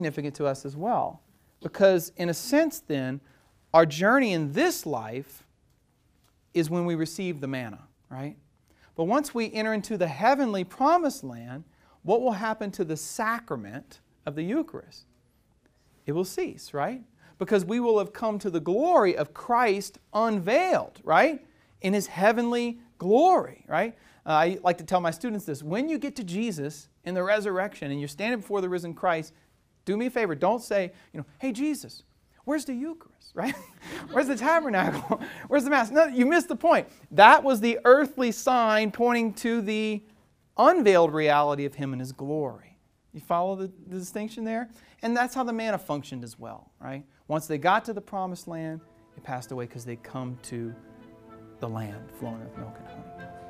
significant to us as well. Because in a sense then, our journey in this life is when we receive the manna, right? But once we enter into the heavenly promised land, what will happen to the sacrament of the Eucharist? It will cease, right? Because we will have come to the glory of Christ unveiled, right? In His heavenly glory, right? I like to tell my students this. When you get to Jesus in the resurrection and you're standing before the risen Christ, do me a favor. Don't say, hey, Jesus, where's the Eucharist, right? Where's the tabernacle? Where's the Mass? No, you missed the point. That was the earthly sign pointing to the unveiled reality of Him and His glory. You follow the distinction there? And that's how the manna functioned as well, right? Once they got to the promised land, it passed away because they come to the land flowing with milk and honey.